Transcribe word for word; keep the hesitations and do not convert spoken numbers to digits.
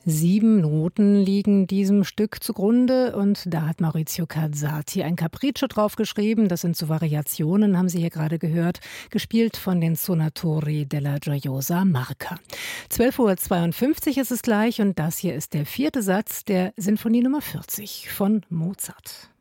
Sieben Noten liegen diesem Stück zugrunde und da hat Maurizio Casati ein Capriccio draufgeschrieben. Das sind so Variationen, haben Sie hier gerade gehört, gespielt von den Suonatori della Gioiosa Marca. zwölf Uhr zweiundfünfzig ist es gleich und das hier ist der vierte Satz der Sinfonie Nummer vierzig von Mozart.